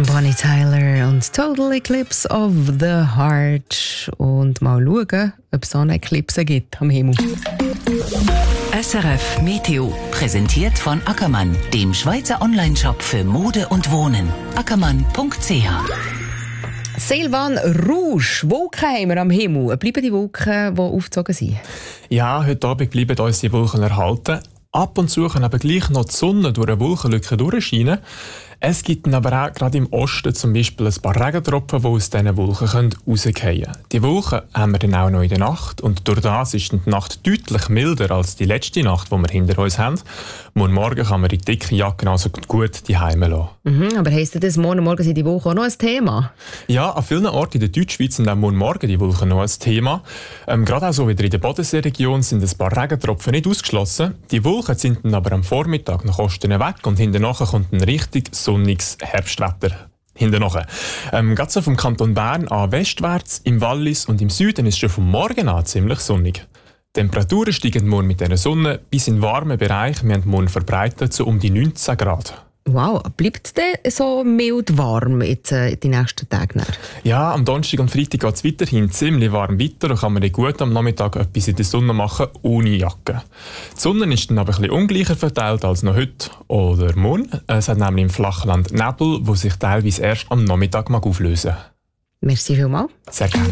Bonnie Tyler und Total Eclipse of the Heart. Und mal schauen, ob es so eine Eclipse gibt am Himmel. SRF Meteo, präsentiert von Ackermann, dem Schweizer Onlineshop für Mode und Wohnen. Ackermann.ch. Silvan Rouge, Wolken haben wir am Himmel. Bleiben die Wolken, die aufgezogen sind? Ja, heute Abend bleiben uns die Wolken erhalten. Ab und zu kann aber gleich noch die Sonne durch eine Wolkenlücke durchscheinen. Es gibt dann aber auch gerade im Osten zum Beispiel ein paar Regentropfen, die aus diesen Wolken rausfallen können. Die Wolken haben wir dann auch noch in der Nacht und durch das ist die Nacht deutlich milder als die letzte Nacht, die wir hinter uns haben. Morgen kann man die dicke Jacke also gut daheim lassen. Aber heisst das, morgen sind die Wolken auch noch ein Thema? Ja, an vielen Orten in der Deutschschweiz sind auch morgen die Wolken noch ein Thema. Gerade auch so wieder in der Bodenseeregion sind ein paar Regentropfen nicht ausgeschlossen. Die Wolken sind dann aber am Vormittag nach Osten weg und hinterher kommt ein richtig sonniges Herbstwetter. Gerade so vom Kanton Bern an westwärts, im Wallis und im Süden ist schon vom Morgen an ziemlich sonnig. Die Temperaturen steigen morgen mit dieser Sonne bis in den warmen Bereich. Wir haben morgen verbreitet so um die 19 Grad. Wow, bleibt es denn so mild warm jetzt, die nächsten Tage? Ja, am Donnerstag und Freitag geht es weiterhin ziemlich warm weiter. Da kann man dann gut am Nachmittag etwas in der Sonne machen, ohne Jacke. Die Sonne ist dann aber ein bisschen ungleicher verteilt als noch heute oder morgen. Es hat nämlich im Flachland Nebel, wo sich teilweise erst am Nachmittag auflösen mag. Merci vielmals. Sehr gerne.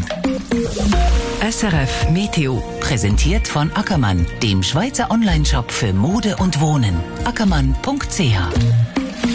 SRF Meteo, präsentiert von Ackermann, dem Schweizer Onlineshop für Mode und Wohnen. Ackermann.ch.